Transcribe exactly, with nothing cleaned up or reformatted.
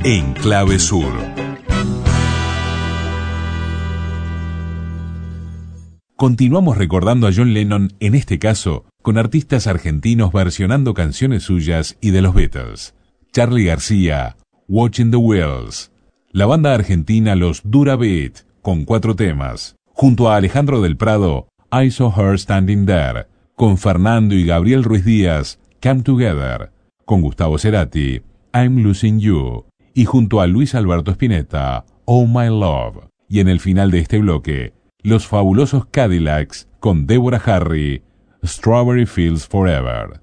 en Clave Sur. Continuamos recordando a John Lennon, en este caso, con artistas argentinos versionando canciones suyas y de los Beatles. Charly García, Watching the Wheels. La banda argentina Los Dura Beat, con cuatro temas. Junto a Alejandro del Prado, I Saw Her Standing There. Con Fernando y Gabriel Ruiz Díaz, Come Together. Con Gustavo Cerati, I'm Losing You. Y junto a Luis Alberto Spinetta, Oh My Love. Y en el final de este bloque, Los Fabulosos Cadillacs con Deborah Harry, Strawberry Fields Forever.